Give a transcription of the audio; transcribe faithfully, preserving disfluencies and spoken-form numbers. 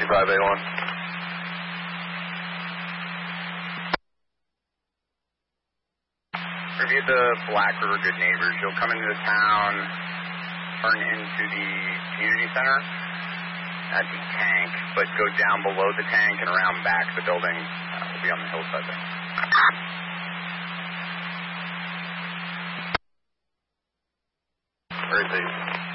fifty-five A one. Review the Black River Good Neighbors. You'll come into the town, turn into the community center at the tank, but go down below the tank and around back. The building uh, will be on the hillside there. Where is he?